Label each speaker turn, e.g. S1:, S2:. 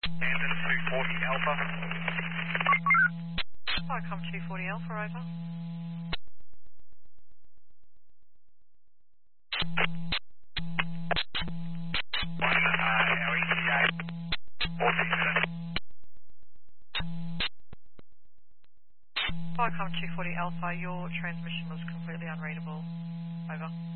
S1: Landon 240 Alpha.
S2: Vicom 240 Alpha, over.
S1: Our ETA 14 minutes.
S2: Vicom 240 Alpha, your transmission was completely unreadable. Over.